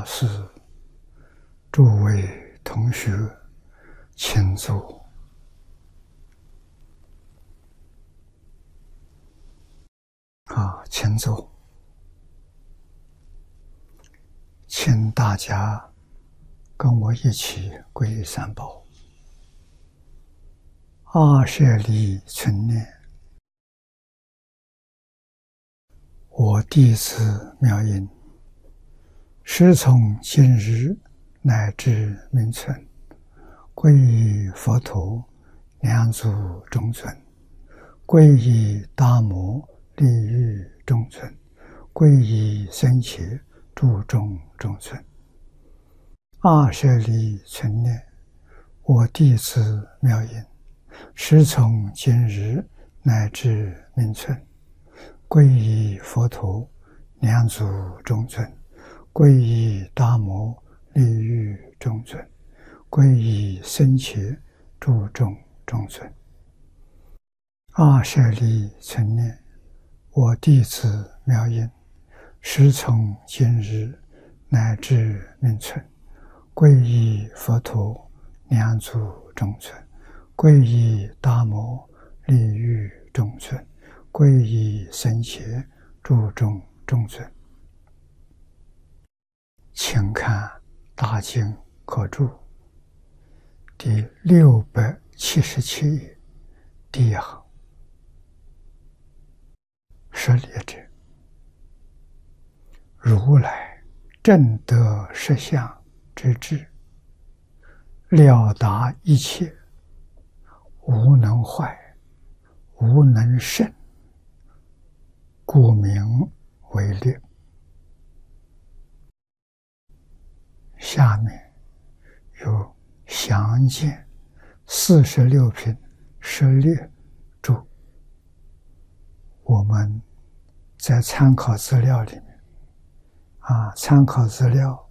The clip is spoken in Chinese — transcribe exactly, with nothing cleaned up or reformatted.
大师、诸位同学，请坐。啊，请坐。请大家跟我一起皈依三宝。阿舍利存念，我弟子妙音，师从今日乃至明存，皈依佛陀，两足中尊；皈依大摩，利欲中尊；皈依僧伽，注重中尊。阿舍利存念，我弟子妙音，师从今日乃至明存，皈依佛陀，两足中尊；皈依大摩，利欲中尊；皈依僧伽，注重中尊。阿舍利存念，我弟子妙音，师从今日乃至明存，皈依佛陀，两足中尊；皈依大摩，利欲中尊；皈依僧伽，注重中尊。请看大经科注第六百七十七页第一行，舍利者，如来正得实相之智，了达一切，无能坏，无能胜，故名为略。下面有详见四十六品舍略注，我们在参考资料里面啊，参考资料